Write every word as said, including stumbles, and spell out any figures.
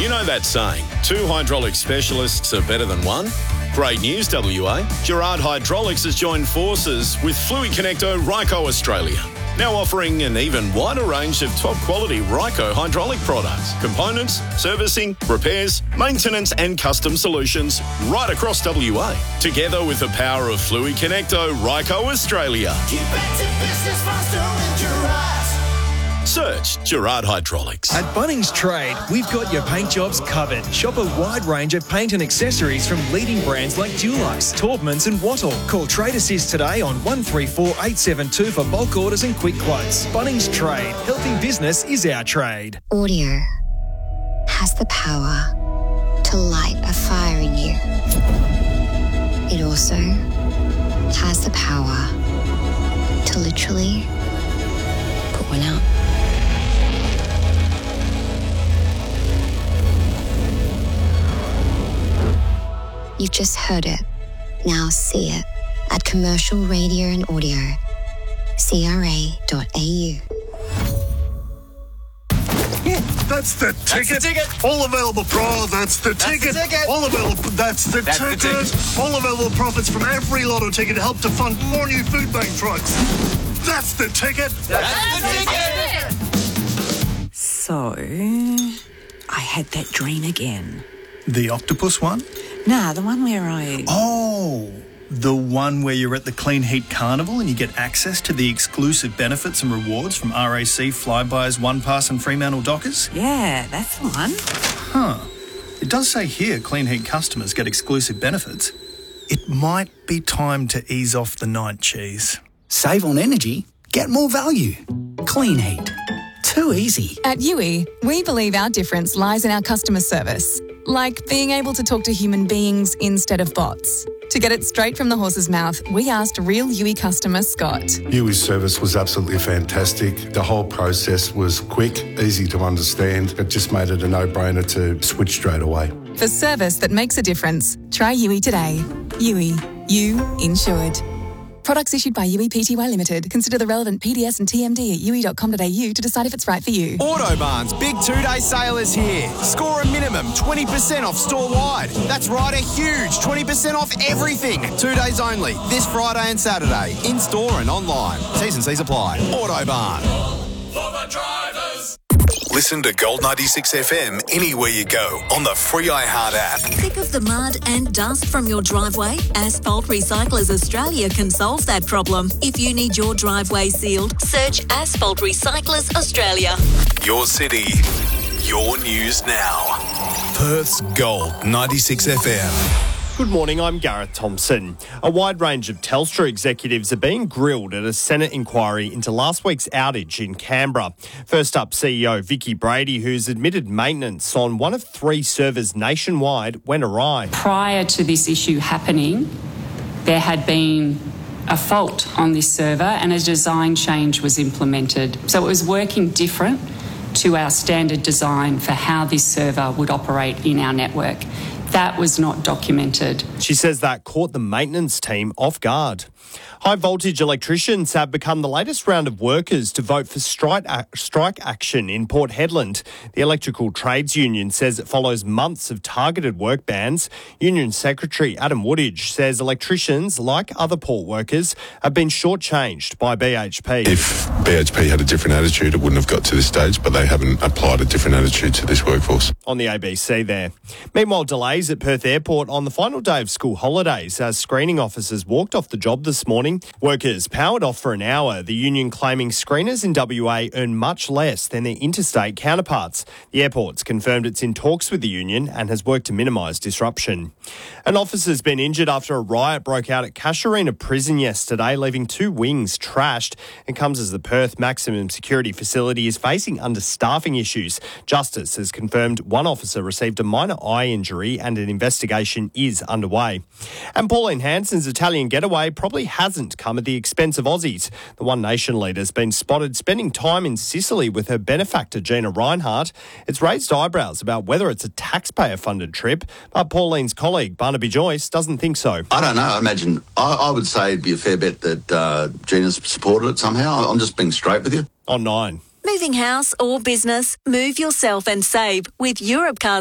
You know that saying, two hydraulic specialists are better than one? Great news, W A. Gerard Hydraulics has joined forces with Fluid Connecto Ryco Australia. Now offering an even wider range of top-quality Ryco hydraulic products, components, servicing, repairs, maintenance and custom solutions right across W A. Together with the power of Fluid Connecto Ryco Australia. Get back to business faster with Gerard. Search Gerard Hydraulics. At Bunnings Trade, we've got your paint jobs covered. Shop a wide range of paint and accessories from leading brands like Dulux, Taubmans and Wattle. Call Trade Assist today on one three four eight seven two for bulk orders and quick quotes. Bunnings Trade. Helping business is our trade. Audio has the power to light a fire in you. It also has the power to literally put one out. You've just heard it. Now see it at Commercial Radio and Audio. C R A dot A U. Yeah, that's the ticket. That's the ticket. All available pro. That's the That's ticket. the ticket. All available. That's the That's the ticket. ticket. All available profits from every lotto ticket to help to fund more new food bank trucks. That's the ticket. That's the ticket. So, I had that dream again. The octopus one? Nah, the one where I... Oh, the one where you're at the Clean Heat Carnival and you get access to the exclusive benefits and rewards from R A C, Flybuys, OnePass and Fremantle Dockers? Yeah, that's the one. Huh. It does say here Clean Heat customers get exclusive benefits. It might be time to ease off the night cheese. Save on energy, get more value. Clean Heat. Too easy. At U I, we believe our difference lies in our customer service. Like being able to talk to human beings instead of bots. To get it straight from the horse's mouth, we asked real U I customer Scott. U I's service was absolutely fantastic. The whole process was quick, easy to understand. It just made it a no-brainer to switch straight away. For service that makes a difference, try U I today. U I. You insured. Products issued by U I Pty Limited. Consider the relevant P D S and T M D at u i dot com dot a u to decide if it's right for you. Autobarn's big two-day sale is here. Score a minimum twenty percent off store-wide. That's right, a huge twenty percent off everything. Two days only, this Friday and Saturday. In-store and online. T's and C's apply. Autobarn. For the drivers. Listen to Gold ninety-six F M anywhere you go on the free iHeart app. Sick of the mud and dust from your driveway? Asphalt Recyclers Australia can solve that problem. If you need your driveway sealed, search Asphalt Recyclers Australia. Your city, your news now. Perth's Gold ninety-six F M. Good morning, I'm Gareth Thompson. A wide range of Telstra executives are being grilled at a Senate inquiry into last week's outage in Canberra. First up, C E O Vicki Brady, who's admitted maintenance on one of three servers nationwide went awry. Prior to this issue happening, there had been a fault on this server and a design change was implemented. So it was working different to our standard design for how this server would operate in our network. That was not documented. She says that caught the maintenance team off guard. High voltage electricians have become the latest round of workers to vote for strike, strike action in Port Hedland. The Electrical Trades Union says it follows months of targeted work bans. Union Secretary Adam Woodage says electricians, like other port workers, have been shortchanged by B H P. If B H P had a different attitude, it wouldn't have got to this stage, but they haven't applied a different attitude to this workforce. On the A B C there. Meanwhile, delays at Perth Airport on the final day of school holidays as screening officers walked off the job this morning. Workers powered off for an hour, the union claiming screeners in W A earn much less than their interstate counterparts. The airport's confirmed it's in talks with the union and has worked to minimise disruption. An officer's been injured after a riot broke out at Casuarina Prison yesterday, leaving two wings trashed. It comes as the Perth Maximum Security Facility is facing understaffing issues. Justice has confirmed one officer received a minor eye injury and an investigation is underway. And Pauline Hanson's Italian getaway probably hasn't come at the expense of Aussies. The One Nation leader's been spotted spending time in Sicily with her benefactor Gina Reinhardt. It's raised eyebrows about whether it's a taxpayer-funded trip, but Pauline's colleague Barnaby Joyce doesn't think so. I don't know. I imagine, I, I would say it'd be a fair bet that uh, Gina's supported it somehow. I'm just being straight with you. On Nine. Moving house or business, move yourself and save with Europcar.